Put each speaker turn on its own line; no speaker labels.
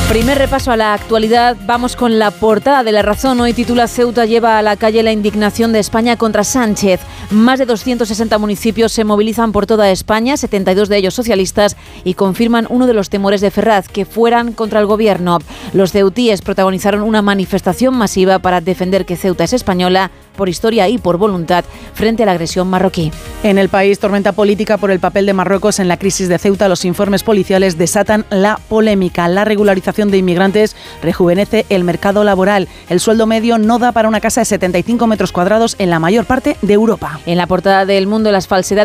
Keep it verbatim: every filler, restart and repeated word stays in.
Primer repaso a la actualidad, vamos con la portada de La Razón. Hoy titula: Ceuta lleva a la calle la indignación de España contra Sánchez. Más de doscientos sesenta municipios se movilizan por toda España, setenta y dos de ellos socialistas, y confirman uno de los temores de Ferraz, que fueran contra el gobierno. Los ceutíes protagonizaron una manifestación masiva para defender que Ceuta es española por historia y por voluntad frente a la agresión marroquí.
En el país, tormenta política por el papel de Marruecos en la crisis de Ceuta. Los informes policiales desatan la polémica. La regularización de inmigrantes rejuvenece el mercado laboral. El sueldo medio no da para una casa de setenta y cinco metros cuadrados en la mayor parte de Europa.
En la portada de El Mundo, las falsedades